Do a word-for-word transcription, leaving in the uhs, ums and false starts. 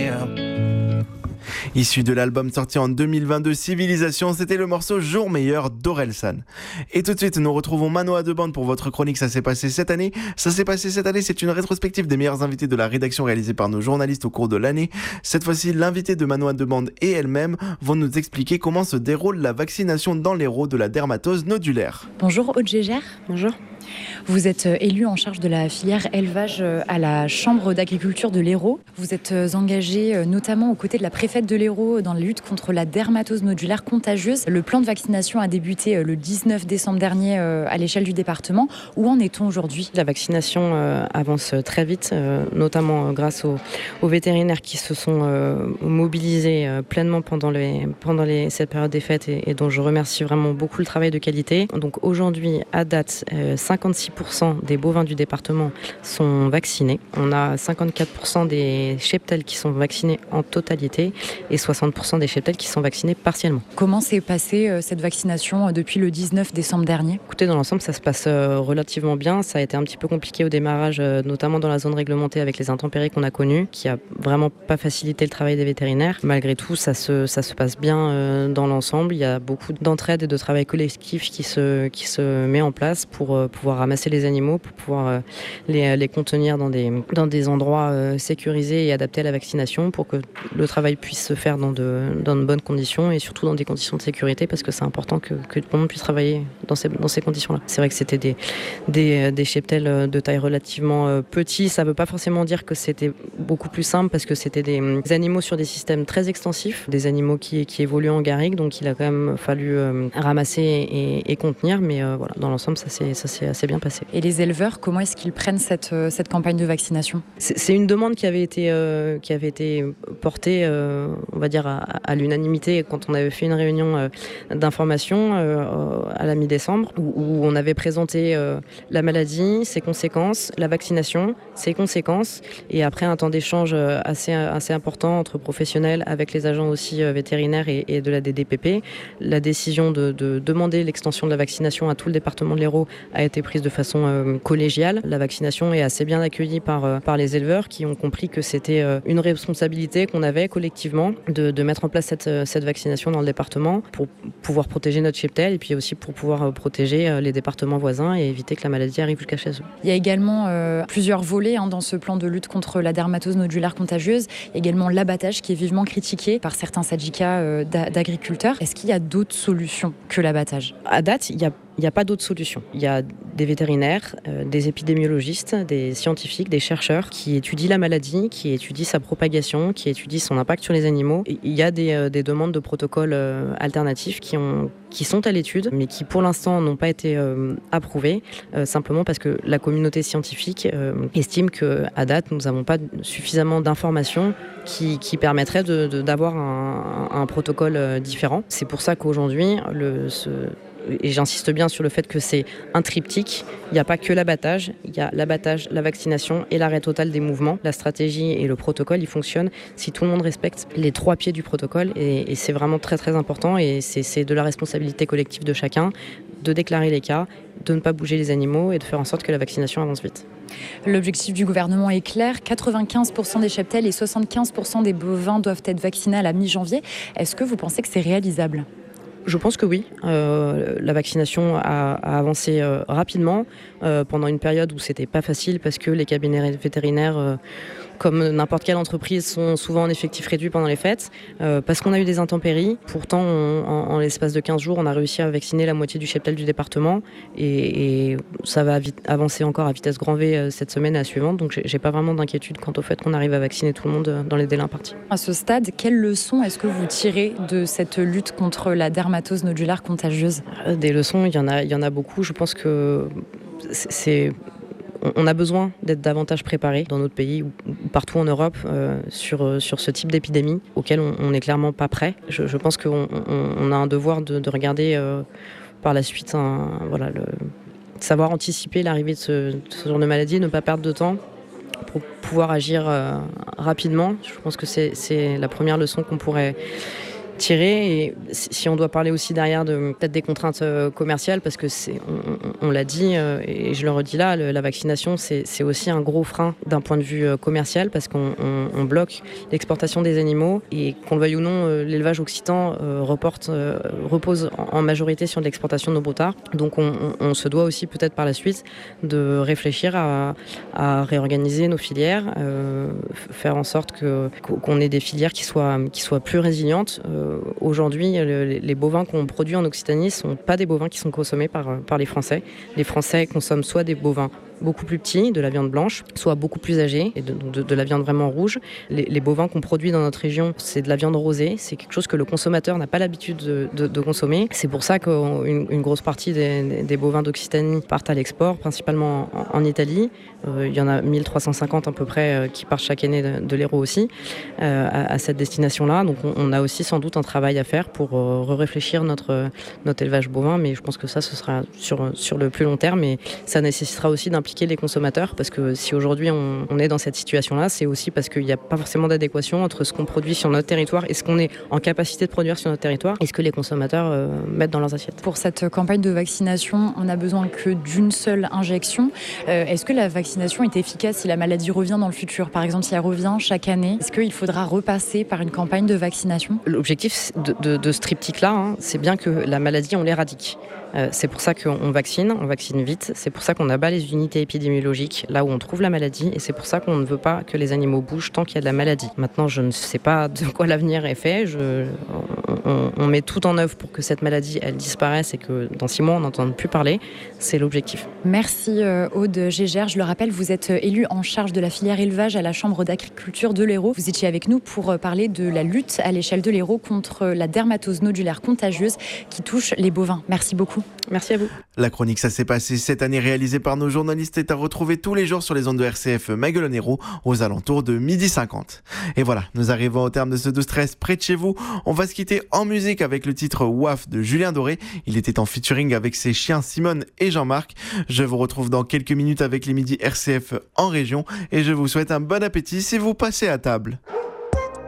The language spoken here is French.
meilleur. Issu de l'album sorti en deux mille vingt-deux, Civilisation, c'était le morceau Jour meilleur d'Orelsan. Et tout de suite, nous retrouvons Manoa de Bande pour votre chronique Ça s'est passé cette année. Ça s'est passé cette année, c'est une rétrospective des meilleurs invités de la rédaction réalisée par nos journalistes au cours de l'année. Cette fois-ci, l'invité de Manoa de Bande et elle-même vont nous expliquer comment se déroule la vaccination dans l'Hérault de la dermatose nodulaire. Bonjour Aude Gégère. Bonjour. Vous êtes élu en charge de la filière élevage à la Chambre d'agriculture de l'Hérault. Vous êtes engagé notamment aux côtés de la préfète de l'Hérault dans la lutte contre la dermatose nodulaire contagieuse. Le plan de vaccination a débuté le dix-neuf décembre dernier à l'échelle du département. Où en est-on aujourd'hui ? La vaccination avance très vite, notamment grâce aux, aux vétérinaires qui se sont mobilisés pleinement pendant, les, pendant les, cette période des fêtes et, et dont je remercie vraiment beaucoup le travail de qualité. Donc aujourd'hui, à date, cinquante-six pour cent des bovins du département sont vaccinés. On a cinquante-quatre pour cent des cheptels qui sont vaccinés en totalité et soixante pour cent des cheptels qui sont vaccinés partiellement. Comment s'est passée euh, cette vaccination euh, depuis le dix-neuf décembre dernier ? Écoutez, dans l'ensemble, ça se passe euh, relativement bien. Ça a été un petit peu compliqué au démarrage, euh, notamment dans la zone réglementée avec les intempéries qu'on a connues, qui a vraiment pas facilité le travail des vétérinaires. Malgré tout, ça se, ça se passe bien euh, dans l'ensemble. Il y a beaucoup d'entraide et de travail collectif qui se, qui se met en place pour euh, pouvoir ramasser les animaux, pour pouvoir euh, les, les contenir dans des, dans des endroits euh, sécurisés et adaptés à la vaccination pour que le travail puisse se faire dans de, dans de bonnes conditions et surtout dans des conditions de sécurité parce que c'est important que, que tout le monde puisse travailler dans ces, dans ces conditions-là. C'est vrai que c'était des, des, des cheptels de taille relativement petits. Ça ne veut pas forcément dire que c'était beaucoup plus simple parce que c'était des, des animaux sur des systèmes très extensifs, des animaux qui, qui évoluent en garrigue, donc il a quand même fallu euh, ramasser et, et contenir, mais euh, voilà, dans l'ensemble, ça s'est, ça s'est assez bien passé. Et les éleveurs, comment est-ce qu'ils prennent cette, cette campagne de vaccination ? c'est, c'est une demande qui avait été, euh, qui avait été portée, euh, on va dire, à, à l'unanimité quand on avait fait une réunion euh, d'information euh, à la mi-décembre où, où on avait présenté euh, la maladie, ses conséquences, la vaccination, ses conséquences et après un temps d'échange assez, assez important entre professionnels avec les agents aussi euh, vétérinaires et, et de la D D P P. La décision de, de demander l'extension de la vaccination à tout le département de l'Hérault a été prise de façon euh, collégiale. La vaccination est assez bien accueillie par, euh, par les éleveurs qui ont compris que c'était euh, une responsabilité qu'on avait collectivement de, de mettre en place cette, cette vaccination dans le département pour pouvoir protéger notre cheptel et puis aussi pour pouvoir protéger les départements voisins et éviter que la maladie arrive jusqu'à chez eux. Il y a également euh, plusieurs volets hein, dans ce plan de lutte contre la dermatose nodulaire contagieuse. Également l'abattage qui est vivement critiqué par certains syndicats euh, d'agriculteurs. Est-ce qu'il y a d'autres solutions que l'abattage ? À date, il y a Il n'y a pas d'autre solution. Il y a des vétérinaires, euh, des épidémiologistes, des scientifiques, des chercheurs qui étudient la maladie, qui étudient sa propagation, qui étudient son impact sur les animaux. Et il y a des, euh, des demandes de protocoles euh, alternatifs qui, ont, qui sont à l'étude, mais qui pour l'instant n'ont pas été euh, approuvés, euh, simplement parce que la communauté scientifique euh, estime qu'à date, nous n'avons pas suffisamment d'informations qui, qui permettraient de, de, d'avoir un, un protocole euh, différent. C'est pour ça qu'aujourd'hui, le, ce, et j'insiste bien sur le fait que c'est un triptyque, il n'y a pas que l'abattage, il y a l'abattage, la vaccination et l'arrêt total des mouvements. La stratégie et le protocole, ils fonctionnent si tout le monde respecte les trois pieds du protocole et, et c'est vraiment très très important et c'est, c'est de la responsabilité collective de chacun de déclarer les cas, de ne pas bouger les animaux et de faire en sorte que la vaccination avance vite. L'objectif du gouvernement est clair, quatre-vingt-quinze pour cent des cheptels et soixante-quinze pour cent des bovins doivent être vaccinés à la mi-janvier. Est-ce que vous pensez que c'est réalisable ? Je pense que oui. Euh, la vaccination a, a avancé euh, rapidement euh, pendant une période où c'était pas facile parce que les cabinets vétérinaires, euh, comme n'importe quelle entreprise, sont souvent en effectif réduit pendant les fêtes euh, parce qu'on a eu des intempéries. Pourtant, on, en, en l'espace de quinze jours, on a réussi à vacciner la moitié du cheptel du département et, et ça va vite, avancer encore à vitesse grand V euh, cette semaine et la suivante. Donc, j'ai, j'ai pas vraiment d'inquiétude quant au fait qu'on arrive à vacciner tout le monde euh, dans les délais impartis. À ce stade, quelles leçons est-ce que vous tirez de cette lutte contre la dermatose nodulaire contagieuse ? Des leçons, il y en a, il y en a beaucoup. Je pense que c'est... c'est on a besoin d'être davantage préparé dans notre pays ou partout en Europe euh, sur, sur ce type d'épidémie auquel on n'est clairement pas prêt. Je, je pense qu'on on, on a un devoir de, de regarder euh, par la suite, un, voilà, le, savoir anticiper l'arrivée de ce, de ce genre de maladie, ne pas perdre de temps pour pouvoir agir euh, rapidement. Je pense que c'est, c'est la première leçon qu'on pourrait tirer. Et si on doit parler aussi derrière de peut-être des contraintes commerciales, parce que c'est, on, on l'a dit et je le redis là, le, la vaccination c'est, c'est aussi un gros frein d'un point de vue commercial, parce qu'on on, on bloque l'exportation des animaux et qu'on le veuille ou non, l'élevage occitan euh, reporte, euh, repose en, en majorité sur l'exportation de nos broutards. Donc on, on, on se doit aussi peut-être par la suite de réfléchir à, à réorganiser nos filières, euh, faire en sorte que, qu'on ait des filières qui soient, qui soient plus résilientes. Euh, aujourd'hui, le, les bovins qu'on produit en Occitanie ne sont pas des bovins qui sont consommés par, par les Français. Les Français consomment soit des bovins beaucoup plus petits, de la viande blanche, soit beaucoup plus âgés, et de, de, de la viande vraiment rouge. Les, les bovins qu'on produit dans notre région, c'est de la viande rosée, c'est quelque chose que le consommateur n'a pas l'habitude de, de, de consommer. C'est pour ça qu'une une grosse partie des, des bovins d'Occitanie partent à l'export, principalement en, en Italie. Euh, il y en a mille trois cent cinquante à peu près euh, qui partent chaque année de, de l'Hérault aussi, euh, à, à cette destination-là. Donc on, on a aussi sans doute un travail à faire pour euh, réfléchir notre, notre élevage bovin, mais je pense que ça, ce sera sur, sur le plus long terme, et ça nécessitera aussi d'impliquer les consommateurs, parce que si aujourd'hui on, on est dans cette situation-là, c'est aussi parce qu'il n'y a pas forcément d'adéquation entre ce qu'on produit sur notre territoire et ce qu'on est en capacité de produire sur notre territoire, et ce que les consommateurs euh, mettent dans leurs assiettes. Pour cette campagne de vaccination, on n'a besoin que d'une seule injection. Euh, est-ce que la vaccination est efficace si la maladie revient dans le futur? Par exemple, si elle revient chaque année, est-ce qu'il faudra repasser par une campagne de vaccination? L'objectif de, de, de ce triptyque-là, hein, c'est bien que la maladie, on l'éradique. Euh, c'est pour ça qu'on vaccine, on vaccine vite, c'est pour ça qu'on abat les unités épidémiologiques là où on trouve la maladie, et c'est pour ça qu'on ne veut pas que les animaux bougent tant qu'il y a de la maladie. Maintenant, je ne sais pas de quoi l'avenir est fait, je, on, on met tout en œuvre pour que cette maladie, elle disparaisse et que dans six mois, on n'entende plus parler, c'est l'objectif. Merci euh, Aude Gégère, je le rappelle, vous êtes élue en charge de la filière élevage à la Chambre d'agriculture de l'Hérault. Vous étiez avec nous pour parler de la lutte à l'échelle de l'Hérault contre la dermatose nodulaire contagieuse qui touche les bovins. Merci beaucoup. Merci à vous. La chronique Ça s'est passé cette année, réalisée par nos journalistes, est à retrouver tous les jours sur les ondes de R C F Maguelone-Hérault aux alentours de midi cinquante. Et voilà, nous arrivons au terme de ce douze treize près de chez vous. On va se quitter en musique avec le titre Waf de Julien Doré. Il était en featuring avec ses chiens Simone et Jean-Marc. Je vous retrouve dans quelques minutes avec les midis R C F en région et je vous souhaite un bon appétit si vous passez à table.